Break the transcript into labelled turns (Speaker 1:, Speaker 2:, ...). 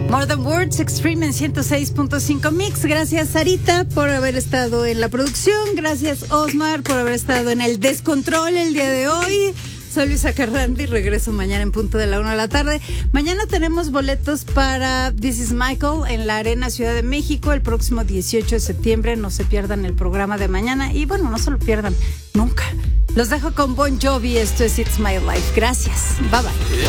Speaker 1: More Than Words, Extreme en 106.5 Mix. Gracias, Sarita, por haber estado en la producción. Gracias, Osmar, por haber estado en el descontrol el día de hoy. Soy Luisa Carrandi, regreso mañana en punto de la 1 de la tarde. Mañana tenemos boletos para This Is Michael en la Arena Ciudad de México el próximo 18 de septiembre. No se pierdan el programa de mañana y bueno, no se lo pierdan nunca. Los dejo con Bon Jovi, esto es It's My Life. Gracias, bye bye.